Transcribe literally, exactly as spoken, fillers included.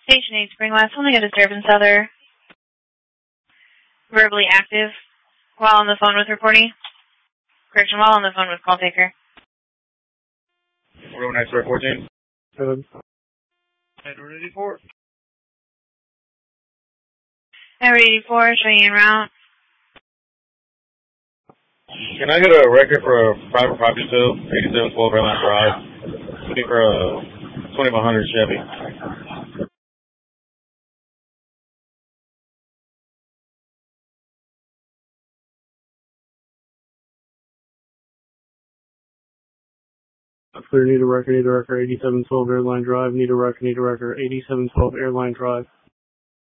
Station eight, Spring West, holding a disturbance other. Verbally active while on the phone with reporting. Correction, while on the phone with call taker. We're going next to fourteen. Good. Edward eighty-four. Edward eighty-four, showing you en route. Can I get a record for a private property sale? eighty-seven twelve Airline Drive. Looking for a twenty-one hundred Chevy. Clear, need a record, need a record, eighty-seven twelve Airline Drive, need a record, need a record, eighty-seven twelve Airline Drive.